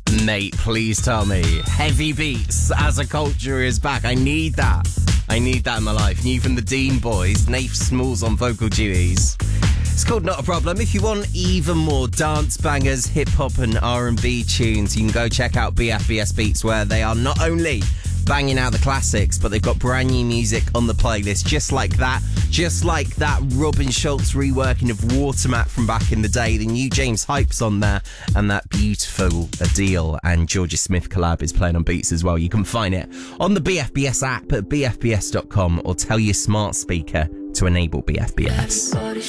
Mate, please tell me. Heavy beats as a culture is back. I need that. I need that in my life. New from the Dean Boys, Nath Smalls on vocal duties. It's called Not a Problem. If you want even more dance bangers, hip-hop and R&B tunes, you can go check out BFBS Beats, where they are not only banging out the classics, but they've got brand new music on the playlist, just like that Robin Schultz reworking of Watermat from back in the day. The new James Hype's on there, and that beautiful Adele and Georgia Smith collab is playing on Beats as well. You can find it on the BFBS app at bfbs.com, or tell your smart speaker to enable BFBS.